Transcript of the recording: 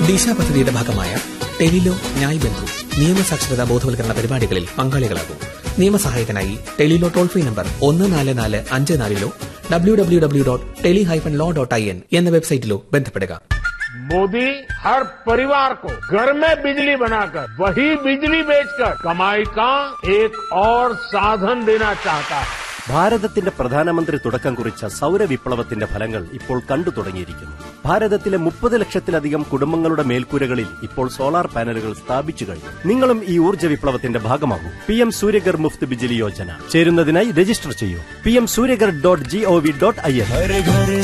ദിശ പദ്ധതിയുടെ ഭാഗമായ ടെലിലോ ന്യായ് ബന്ധു നിയമസാക്ഷരതാ ബോധവൽക്കരണ പരിപാടികളിൽ പങ്കാളികളാകും. നിയമസഹായത്തിനായി Tele-Law toll free number 14454 www.teli-law.in എന്ന വെബ്സൈറ്റിലോ ബന്ധപ്പെടുക. मोदी हर परिवार को घर में बिजली बनाकर वही बिजली बेचकर कमाई का एक और साधन देना चाहता है. ഭാരതത്തിന്റെ പ്രധാനമന്ത്രി തുടക്കം കുറിച്ച സൌരവിപ്ലവത്തിന്റെ ഫലങ്ങൾ ഇപ്പോൾ കണ്ടു തുടങ്ങിയിരിക്കുന്നു. ഭാരതത്തിലെ 30 ലക്ഷത്തിലധികം കുടുംബങ്ങളുടെ മേൽക്കൂരകളിൽ ഇപ്പോൾ സോളാർ പാനലുകൾ സ്ഥാപിച്ചു കഴിഞ്ഞു. നിങ്ങളും ഈ ഊർജ്ജ വിപ്ലവത്തിന്റെ ഭാഗമാകൂ. PM സൂര്യഗർ മുഫ്ത് ബിജിലി യോജന ചേരുന്നതിനായി രജിസ്റ്റർ ചെയ്യൂ. pmsuryagar.gov.in.